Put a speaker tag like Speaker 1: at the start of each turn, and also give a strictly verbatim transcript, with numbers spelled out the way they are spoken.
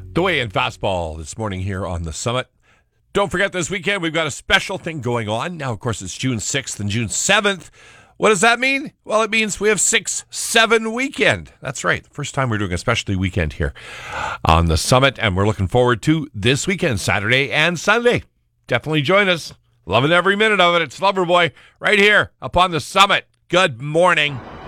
Speaker 1: The Weigh In Fastball this morning here on the Summit. Don't forget, this weekend we've got a special thing going on. Now, of course, it's June sixth and June seventh. What does that mean? Well, it means we have six seven weekend. That's right. First time we're doing a specialty weekend here on the Summit, and we're looking forward to this weekend, Saturday and Sunday. Definitely join us. Loving every minute of it. It's Loverboy right here up on the Summit. Good morning.